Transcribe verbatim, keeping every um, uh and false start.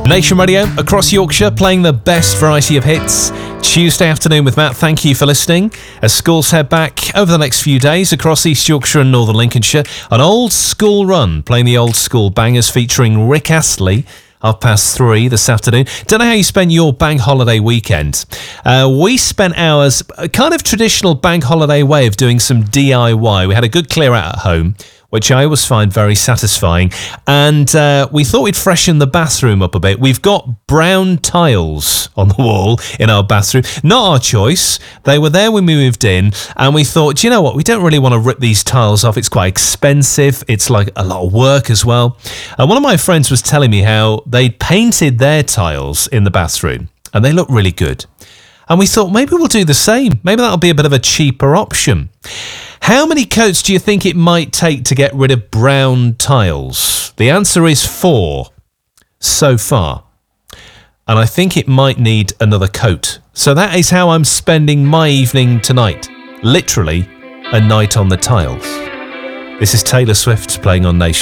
Nation Radio, across Yorkshire, playing the best variety of hits. Tuesday afternoon with Matt. Thank you for listening. As schools head back over the next few days across East Yorkshire and Northern Lincolnshire, an old school run, playing the old school bangers featuring Rick Astley. Half past three this afternoon. Don't know how you spent your bank holiday weekend. Uh, we spent ours, a kind of traditional bank holiday way of doing some D I Y. We had a good clear out at home, which I always find very satisfying. And uh, we thought we'd freshen the bathroom up a bit. We've got brown tiles on the wall in our bathroom. Not our choice. They were there when we moved in. And we thought, do you know what? We don't really want to rip these tiles off. It's quite expensive. It's like a lot of work as well. And one of my friends was telling me how they painted their tiles in the bathroom. And they look really good. And we thought, maybe we'll do the same. Maybe that'll be a bit of a cheaper option. How many coats do you think it might take to get rid of brown tiles? The answer is four so far. And I think it might need another coat. So that is how I'm spending my evening tonight. Literally, a night on the tiles. This is Taylor Swift playing on Nation.